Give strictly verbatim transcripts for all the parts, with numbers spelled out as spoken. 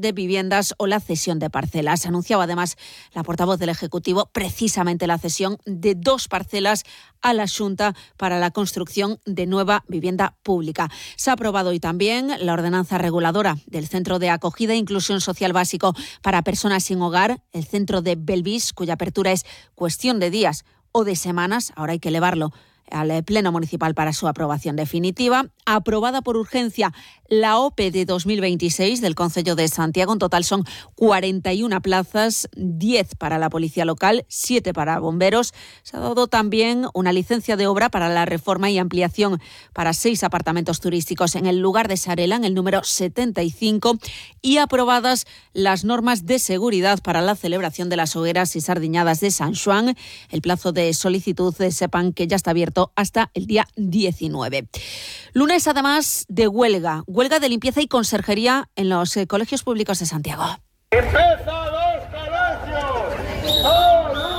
de viviendas o la cesión de parcelas. Anunciaba además la portavoz del Ejecutivo precisamente la cesión de dos parcelas a la Xunta para la construcción de nueva vivienda pública. Se ha aprobado hoy también la ordenanza reguladora del Centro de Acogida e Inclusión Social Básico para Personas sin Hogar, el centro de Belvis, cuya apertura es cuestión de días o de semanas. Ahora hay que elevarlo al Pleno Municipal para su aprobación definitiva. Aprobada por urgencia la O P E de dos mil veintiséis del Concello de Santiago. En total son cuarenta y una plazas, diez para la Policía Local, siete para bomberos. Se ha dado también una licencia de obra para la reforma y ampliación para seis apartamentos turísticos en el lugar de Sarela, en el número setenta y cinco, y aprobadas las normas de seguridad para la celebración de las hogueras y sardiñadas de San Xoán. El plazo de solicitud, eh, sepan que ya está abierto hasta el día diecinueve. Lunes, además, de huelga. Huelga de limpieza y conserjería en los eh, colegios públicos de Santiago. ¡Empieza los colegios! ¡Solución!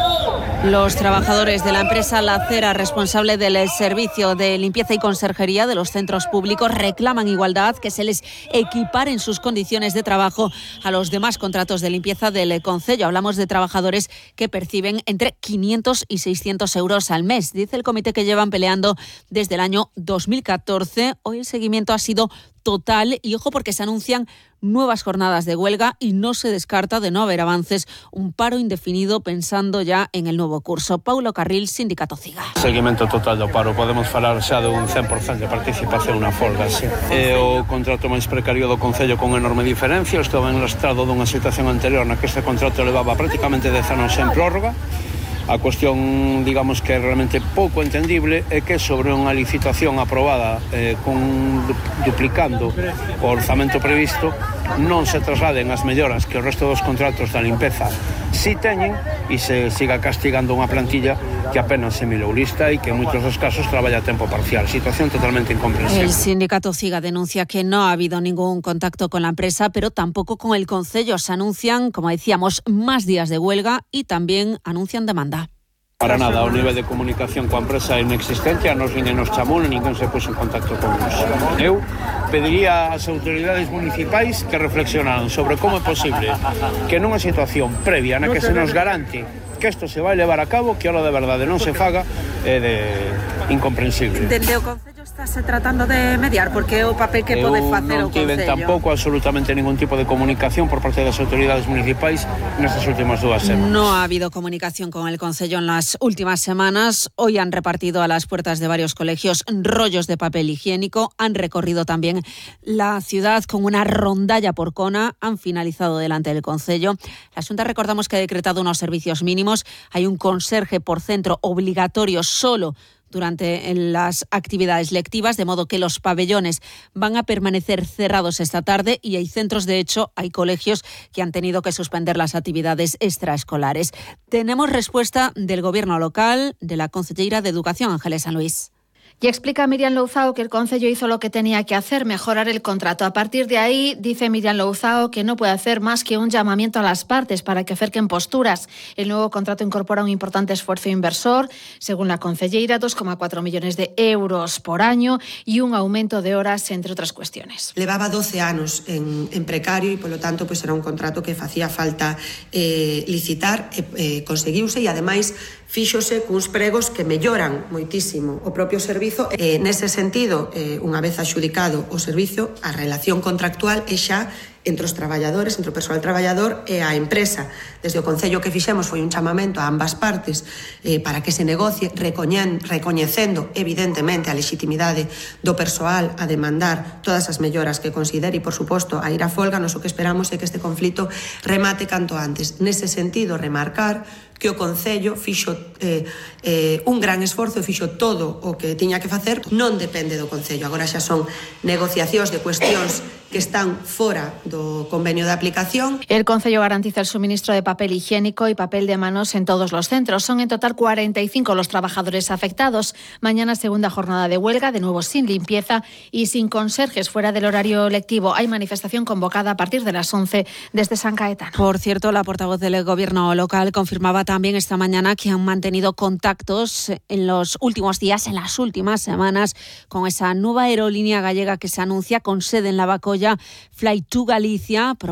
Los trabajadores de la empresa La Acera, responsable del servicio de limpieza y conserjería de los centros públicos, reclaman igualdad, que se les equiparen sus condiciones de trabajo a los demás contratos de limpieza del concello. Hablamos de trabajadores que perciben entre quinientos y seiscientos euros al mes. Dice el comité que llevan peleando desde el año dos mil catorce. Hoy el seguimiento ha sido total y ojo porque se anuncian nuevas jornadas de huelga y no se descarta, de no haber avances, un paro indefinido pensando ya en el nuevo curso. Paulo Carril, Sindicato CIGA. Seguimento total do paro, podemos falar xa dun cen por cento de participación na folga, sí. É o contrato máis precario do Concello con enorme diferencia. Estou en lastrado dunha situación anterior na que este contrato levaba prácticamente dez anos en prórroga. A cuestión, digamos, que é realmente pouco entendible é que sobre unha licitación aprobada eh, con duplicando o orzamento previsto non se trasladen as melloras que o resto dos contratos da limpeza si teñen e se siga castigando unha plantilla que apenas é mileurista e que en moitos dos casos traballa a tempo parcial. Situación totalmente incomprensible. El sindicato CIGA denuncia que no ha habido ningún contacto con la empresa, pero tampoco con el concello. Se anuncian, como decíamos, más días de huelga y también anuncian demanda. Para nada, o nivel de comunicación coa empresa é inexistente, a nos ninguén nos chamou, ninguén se puso en contacto con nos. Eu pediría ás autoridades municipais que reflexionaran sobre como é posible que nunha situación previa na que se nos garante que isto se vai levar a cabo, que ahora de verdade non se faga, é de incomprensible. Dende o Concello estáse tratando de mediar, porque é o papel que pode facer o Concello. Eu non tiven tampouco absolutamente ningún tipo de comunicación por parte das autoridades municipais nestas últimas dúas semanas. No ha habido comunicación con el Concello en las últimas semanas. Hoy han repartido a las puertas de varios colegios rollos de papel higiénico, han recorrido también la ciudad con una rondalla por Cona, han finalizado delante del Concello. La Xunta, recordamos que ha decretado unos servicios mínimos. Hay un conserje por centro obligatorio solo durante las actividades lectivas, de modo que los pabellones van a permanecer cerrados esta tarde y hay centros, de hecho, hay colegios que han tenido que suspender las actividades extraescolares. Tenemos respuesta del Gobierno local, de la Conselleira de Educación, Ángeles San Luis. Y explica Miriam Louzao que el Concello hizo lo que tenía que hacer, mejorar el contrato. A partir de ahí, dice Miriam Louzao que no puede hacer más que un llamamiento a las partes para que acerquen posturas. El nuevo contrato incorpora un importante esfuerzo inversor, según la concelleira, dos coma cuatro millones de euros por año y un aumento de horas, entre otras cuestiones. Levaba doce anos en, en precario e, polo tanto, pois era un contrato que facía falta eh, licitar, e eh, conseguiuse e, ademais, fíxose cuns pregos que melloran moitísimo o propio servizo. Eh, nese sentido, eh, unha vez axudicado o servizo, a relación contractual é xa entre os traballadores, entre o persoal traballador e a empresa. Desde o Concello que fixemos foi un chamamento a ambas partes eh, para que se negocie recoñen, recoñecendo evidentemente a legitimidade do persoal a demandar todas as melloras que considere e, por suposto, a ir a folga. Nos o que esperamos é que este conflito remate canto antes. Nese sentido, remarcar que o Concello fixo eh, eh, un gran esforzo, fixo todo o que tiña que facer. Non depende do Concello, agora xa son negociacións de cuestións que están fora do convenio de aplicación. El Concello garantiza el suministro de papel higiénico y papel de manos en todos los centros. Son en total cuarenta y cinco los trabajadores afectados. Mañana segunda jornada de huelga, de nuevo sin limpieza y sin conserjes fuera del horario lectivo. Hay manifestación convocada a partir de las once desde San Caetano. Por cierto, la portavoz del Gobierno local confirmaba también esta mañana que han mantenido contactos en los últimos días, en las últimas semanas, con esa nueva aerolínea gallega que se anuncia con sede en Lavacolla, Fly to Galicia.